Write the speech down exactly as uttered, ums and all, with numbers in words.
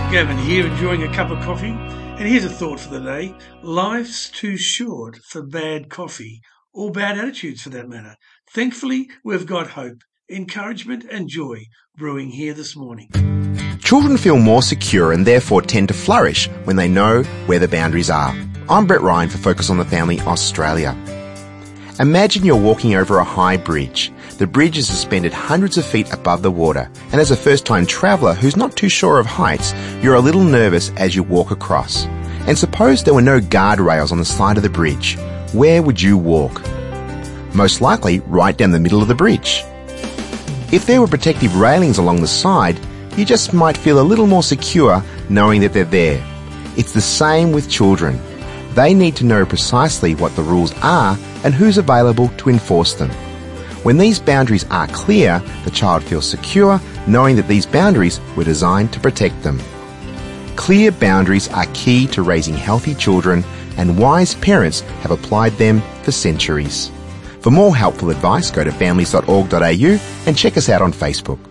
Gavin here, enjoying a cup of coffee. And here's a thought for the day. Life's too short for bad coffee, or bad attitudes for that matter. Thankfully, we've got hope, encouragement and joy brewing here this morning. Children feel more secure and therefore tend to flourish when they know where the boundaries are. I'm Brett Ryan for Focus on the Family Australia. Imagine you're walking over a high bridge. The bridge is suspended hundreds of feet above the water, and as a first-time traveller who's not too sure of heights, you're a little nervous as you walk across. And suppose there were no guardrails on the side of the bridge. Where would you walk? Most likely right down the middle of the bridge. If there were protective railings along the side, you just might feel a little more secure knowing that they're there. It's the same with children. They need to know precisely what the rules are and who's available to enforce them. When these boundaries are clear, the child feels secure knowing that these boundaries were designed to protect them. Clear boundaries are key to raising healthy children, and wise parents have applied them for centuries. For more helpful advice, go to families dot org dot a u and check us out on Facebook.